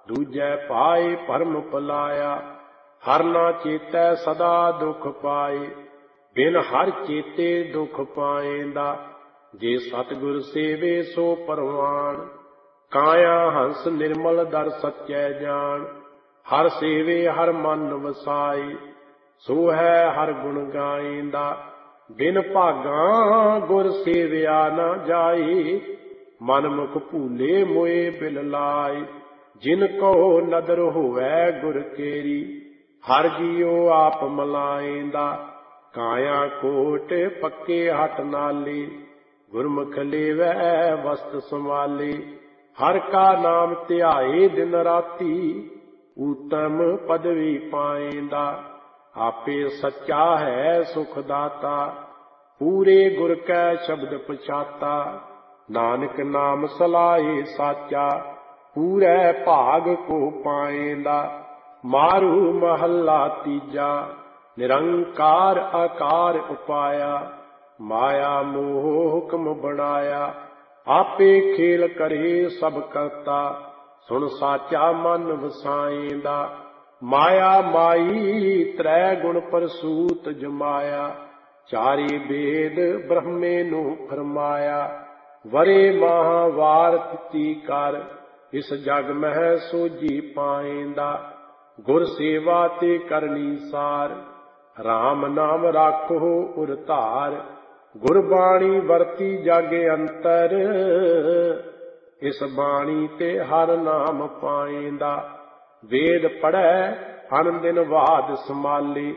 ਦੂਜੈ ਪਾਏ ਭਰਮ ਭੁਲਾਇਆ। ਹਰ ਨਾ ਚੇਤੈ ਸਦਾ ਦੁਖ ਪਾਏ, ਬਿਨ ਹਰ ਚੇਤੇ ਦੁਖ ਪਾਏਂਦਾ। ਜੇ ਸਤਿਗੁਰ ਸੇਵੇ ਸੋ ਪਰਵਾਣ, ਕਾਇਆ ਹੰਸ ਨਿਰਮਲ ਦਰ ਸੱਚੈ ਜਾਣ। ਹਰ ਸੇਵੇ ਹਰ ਮਨ ਵਸਾਈ, ਸੋ ਹੈ ਹਰ ਗੁਣ ਗਾਏਂਦਾ। ਬਿਨ ਭਾਗਾਂ ਗੁਰ ਸੇਵਿਆ ਨਾ ਜਾਈ, ਮਨ ਮੁਖ ਭੂਲੇ ਮੋਏ ਬਿਲ ਲਾਈ। ਜਿਨ ਕੋ ਨਦਰ ਹੋਵੈ ਗੁਰ ਕੇਰੀ, ਹਰ ਜੀਉ ਆਪ ਮਲਾਏਂਦਾ। ਕਾਇਆ ਕੋਟ ਪੱਕੇ ਹੱਟ ਨਾਲੇ, ਗੁਰਮੁਖ ਲੇਵੈ ਵਸਤ ਸੰਭਾਲੇ। ਹਰ ਕਾ ਨਾਮ ਧਿਆਏ ਦਿਨ ਰਾਤੀ, ਊਤਮ ਪਦਵੀ ਪਾਏਂਦਾ। ਆਪੇ ਸੱਚਾ ਹੈ ਸੁਖ ਦਾਤਾ, ਪੂਰੇ ਗੁਰ ਕੈ ਸ਼ਬਦ ਪਛਾਤਾ। ਨਾਨਕ ਨਾਮ ਸਲਾਹੇ ਸਾਚਾ, ਪੂਰੈ ਭਾਗ ਕੋ ਪਾਏਂਦਾ। ਮਾਰੂ ਮਹੱਲਾ ਤੀਜਾ, ਨਿਰੰਕਾਰ ਆਕਾਰ ਉਪਾਇਆ। ਮਾਇਆ ਮੋਹ ਹੁਕਮ ਬਣਾਇਆ, ਆਪੇ ਖੇਲ ਕਰੇ ਸਭ ਕਰਤਾ। ਸੁਣ ਸਾਚਾ ਮਨ ਵਸਾਏਂਦਾ। ਮਾਇਆ ਮਾਈ ਤ੍ਰੈ ਗੁਣ ਪ੍ਰਸੂਤ ਜਮਾਇਆ, ਚਾਰੇ ਬੇਦ ਬ੍ਰਹਮੇ ਨੂੰ ਫਰਮਾਇਆ। ਵਰੇ ਮਹਾਵਾਰ ਤਿੱਤੀ ਕਰ, ਇਸ ਜਗ ਮਹਿ ਸੋਝੀ ਪਾਏਂਦਾ। ਗੁਰ ਸੇਵਾ ਤੇ ਕਰਨੀ ਸਾਰ, ਰਾਮ ਨਾਮ ਰਾਖੋ ਉਰ ਧਾਰ। ਗੁਰਬਾਣੀ ਵਰਤੀ ਜਗ ਅੰਤਰ, ਇਸ ਬਾਣੀ ਤੇ ਹਰ ਨਾਮ ਪਾਏਂਦਾ। ਵੇਦ ਪੜ੍ਹੈ ਅਨ ਦਿਨ ਵਾਦ ਸਮਾਲੇ,